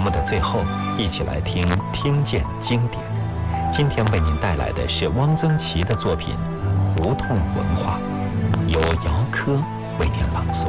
目的最后，一起来听听见经典。今天为您带来的是汪曾祺的作品《胡同文化》，由姚科为您朗诵。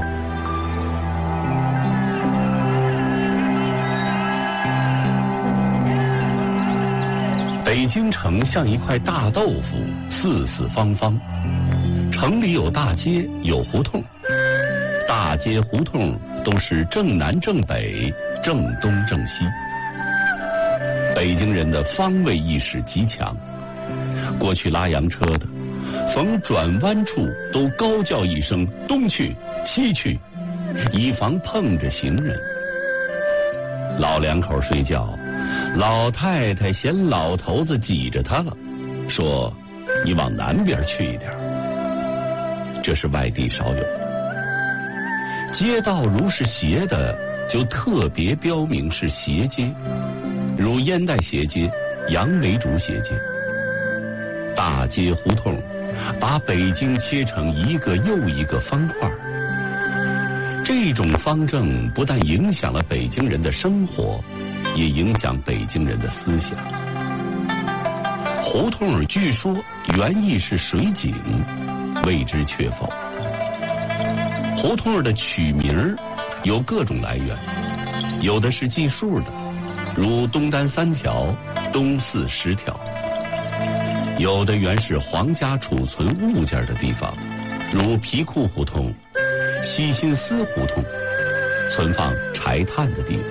北京城像一块大豆腐，四四方方。城里有大街，有胡同，大街胡同都是正南正北，正东正西。北京人的方位意识极强，过去拉洋车的逢转弯处都高叫一声东去西去，以防碰着行人。老两口睡觉，老太太嫌老头子挤着他了，说你往南边去一点。这是外地少有。街道如是斜的，就特别标明是斜街，如烟袋斜街、杨梅竹斜街。大街胡同把北京切成一个又一个方块，这种方正不但影响了北京人的生活，也影响北京人的思想。胡同据说原意是水井，未知确否。胡同的取名有各种来源，有的是计数的，如东单3条、东四10条；有的原是皇家储存物件的地方，如皮库胡同、西新司胡同，存放柴炭的地方；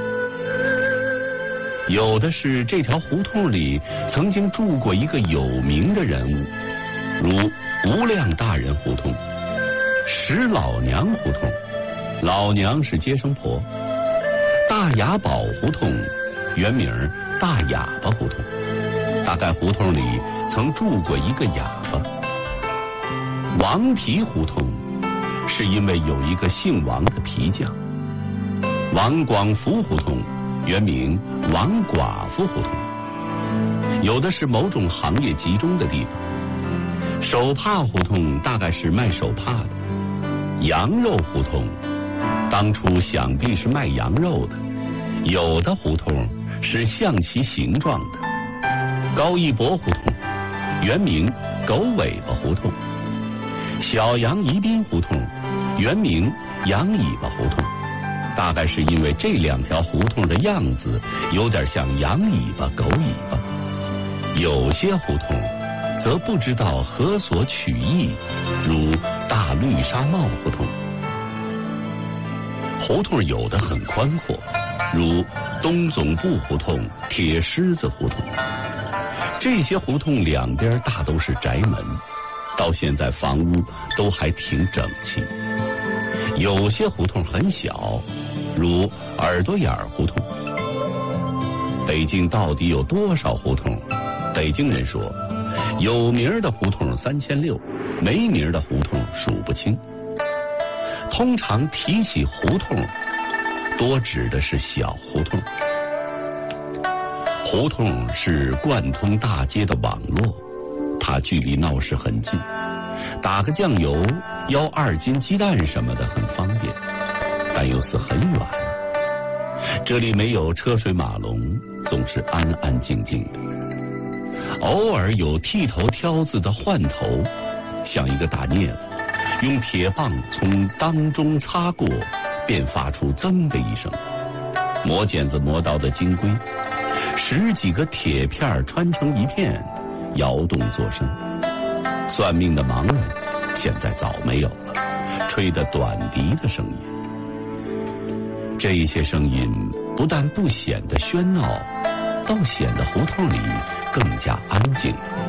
有的是这条胡同里曾经住过一个有名的人物，如无量大人胡同、石老娘胡同，老娘是接生婆；大哑宝胡同原名大哑巴胡同，大概胡同里曾住过一个哑巴。王皮胡同是因为有一个姓王的皮匠。王广福胡同原名王寡妇胡同，有的是某种行业集中的地方。手帕胡同大概是卖手帕的。羊肉胡同当初想必是卖羊肉的，有的胡同是像其形状的。高一博胡同原名狗尾巴胡同，小杨宜宾胡同原名羊尾巴胡同，大概是因为这两条胡同的样子有点像羊尾巴狗尾巴。有些胡同则不知道何所取意，如大绿纱帽胡同。胡同有的很宽阔，如东总部胡同、铁狮子胡同。这些胡同两边大都是宅门，到现在房屋都还挺整齐。有些胡同很小，如耳朵眼胡同。北京到底有多少胡同？北京人说，有名的胡同3600，没名的胡同数不清。通常提起胡同，多指的是小胡同。胡同是贯通大街的网络，它距离闹市很近，打个酱油、舀2斤鸡蛋什么的很方便，但又是很远。这里没有车水马龙，总是安安静静的。偶尔有剃头挑子的换头，像一个大镊子，用铁棒从当中擦过，便发出噌的一声。磨剪子磨刀的金龟，10几个铁片穿成一片，摇动作声。算命的盲人现在早没有了，吹得短笛的声音。这些声音不但不显得喧闹，倒显得胡同里更加安静。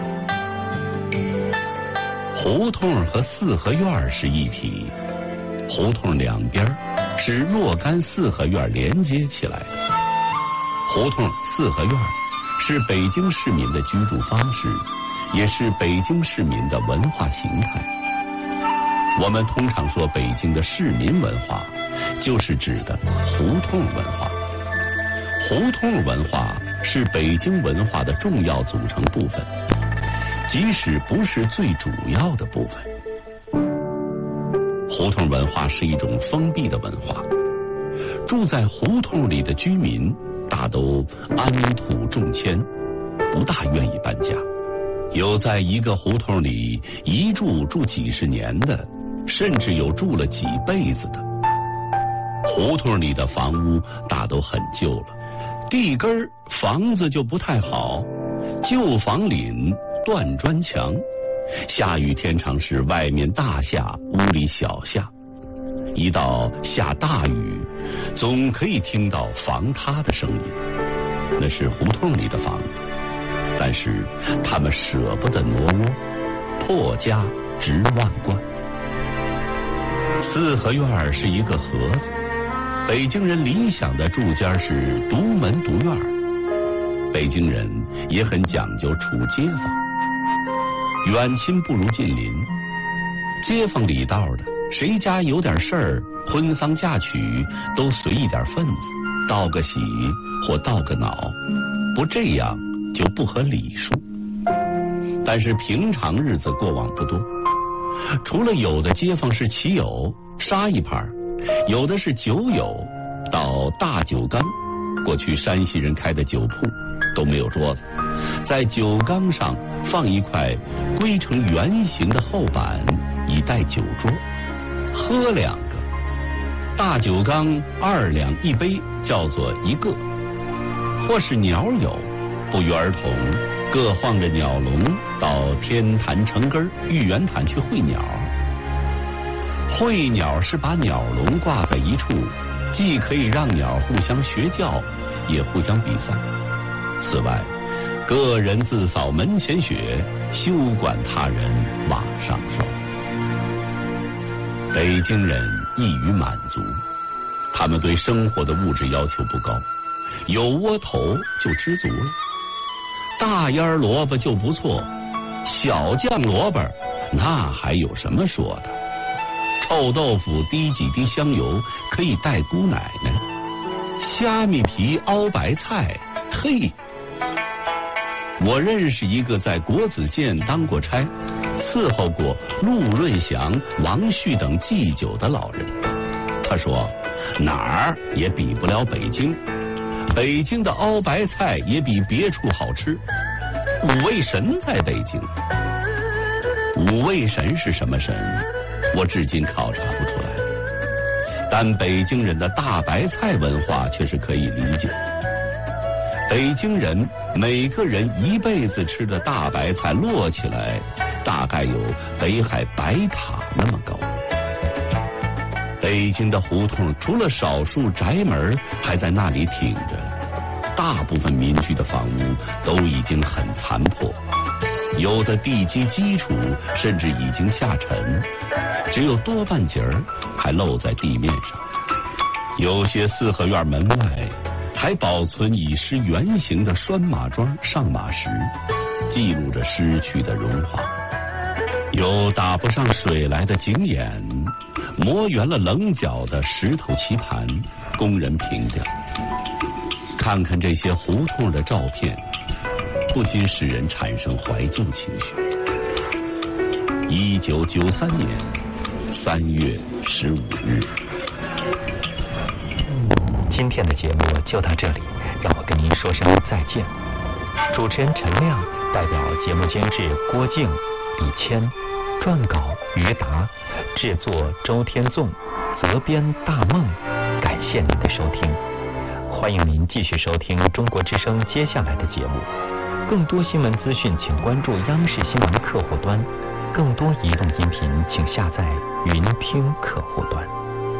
胡同和四合院是一体，胡同两边是若干四合院连接起来的。胡同、四合院是北京市民的居住方式，也是北京市民的文化形态。我们通常说北京的市民文化，就是指的胡同文化。胡同文化是北京文化的重要组成部分，即使不是最主要的部分。胡同文化是一种封闭的文化， 住在胡同里的居民大都安土重迁，不大愿意搬家。有在一个胡同里一住几十年的，甚至有住了几辈子的。胡同里的房屋大都很旧了，地根房子就不太好，旧房檩断砖墙，下雨天常是外面大下，屋里小下。一到下大雨，总可以听到房塌的声音，那是胡同里的房子，但是他们舍不得挪窝，破家值万贯。四合院是一个盒子，北京人理想的住家是独门独院。北京人也很讲究处街坊，远亲不如近邻，街坊里道的，谁家有点事儿，婚丧嫁娶都随一点份子，道个喜或道个恼，不这样就不合礼数。但是平常日子过往不多，除了有的街坊是骑友杀一盘，有的是酒友到大酒缸，过去山西人开的酒铺都没有桌子，在酒缸上放一块规成圆形的厚板以代酒桌，喝2个，大酒缸2两一杯，叫做一个。或是鸟友，不约而同各晃着鸟笼到天坛城根玉渊潭去会鸟。会鸟是把鸟笼挂在一处，既可以让鸟互相学叫，也互相比赛。此外，个人自扫门前雪，休管他人瓦上霜。北京人易于满足，他们对生活的物质要求不高，有窝头就知足了。大腌萝卜就不错，小酱萝卜那还有什么说的？臭豆腐滴几滴香油可以带姑奶奶，虾米皮熬白菜，嘿！我认识一个在国子监当过差，伺候过陆润祥、王旭等祭酒的老人。他说，哪儿也比不了北京，北京的熬白菜也比别处好吃。五味神在北京，五味神是什么神？我至今考察不出来，但北京人的大白菜文化却是可以理解。北京人每个人一辈子吃的大白菜摞起来，大概有北海白塔那么高。北京的胡同除了少数宅门还在那里挺着，大部分民居的房屋都已经很残破，有的地基基础甚至已经下沉，只有多半截儿还露在地面上。有些四合院门外还保存已失原形的拴马桩、上马石，记录着失去的荣华。有打不上水来的井眼，磨圆了棱角的石头棋盘，供人凭吊。看看这些胡同的照片，不禁使人产生怀旧情绪。1993年3月15日。 今天的节目就到这里，让我跟您说声再见。主持人陈亮代表节目监制郭静、李谦，撰稿于达，制作周天纵，责编大梦。感谢您的收听，欢迎您继续收听中国之声接下来的节目。更多新闻资讯请关注央视新闻客户端，更多移动音频请下载云听客户端。